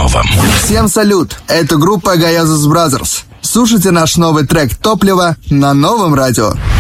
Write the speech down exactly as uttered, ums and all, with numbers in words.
новом. Всем салют! Это группа Gayazus Brothers. Слушайте наш новый трек «Топливо» на новом радио.